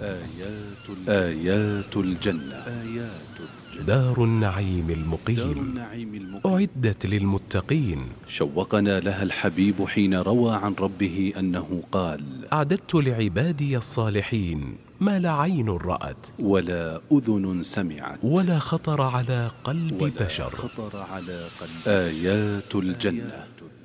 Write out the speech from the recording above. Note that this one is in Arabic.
آيات الجنة. دار النعيم المقيم، أعدت للمتقين. شوقنا لها الحبيب حين روى عن ربه أنه قال: أعددت لعبادي الصالحين ما لا عين رأت ولا أذن سمعت ولا خطر على قلب بشر. آيات الجنة.